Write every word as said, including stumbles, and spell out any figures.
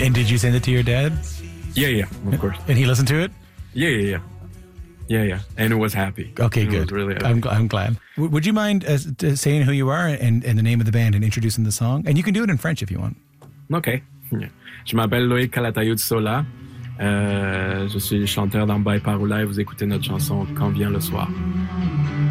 And did you send it to your dad? Yeah, yeah, of course. And he listened to it? Yeah, yeah, yeah. Yeah, yeah. And it was happy. Okay, it good. Was really happy. I'm, I'm glad. W- would you mind uh, saying who you are and, and the name of the band and introducing the song? And you can do it in French if you want. OK. Je m'appelle Loïc Calatayud Sola. Euh, je suis chanteur dans By Paroula et vous écoutez notre chanson Quand vient le soir.